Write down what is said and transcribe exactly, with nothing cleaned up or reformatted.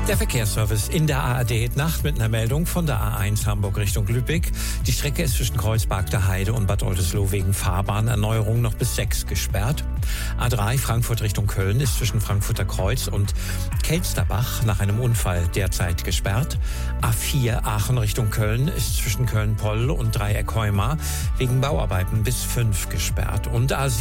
Der Verkehrsservice in der A R D Nacht mit einer Meldung von der A eins Hamburg Richtung Lübeck. Die Strecke ist zwischen Kreuzberg der Heide und Bad Oldesloe wegen Fahrbahnerneuerung noch bis sechs gesperrt. A drei Frankfurt Richtung Köln ist zwischen Frankfurter Kreuz und Kelsterbach nach einem Unfall derzeit gesperrt. A vier Aachen Richtung Köln ist zwischen Köln-Poll und Dreieck Heumar wegen Bauarbeiten bis fünf gesperrt. Und A